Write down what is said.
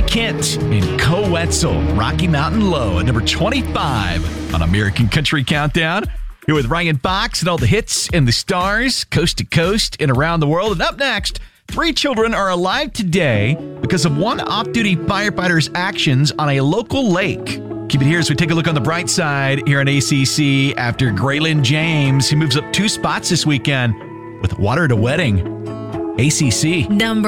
Kent and Co Wetzel, Rocky Mountain Low at number 25 on American Country Countdown. Here with Ryan Fox and all the hits and the stars, coast to coast and around the world. And up next, 3 children are alive today because of one off-duty firefighter's actions on a local lake. Keep it here as we take a look on the bright side here on ACC after Graylin James, who moves up 2 spots this weekend with Water at a Wedding. ACC. Number